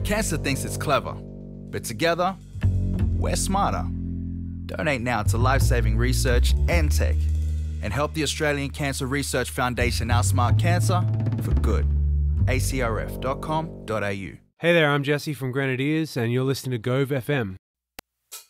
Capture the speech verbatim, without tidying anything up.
Cancer thinks it's clever, but together, we're smarter. Donate now to life-saving research and tech, and help the Australian Cancer Research Foundation outsmart cancer for good. a c r f dot com dot a u. Hey there, I'm Jesse from Grenadiers, and you're listening to Gove F M.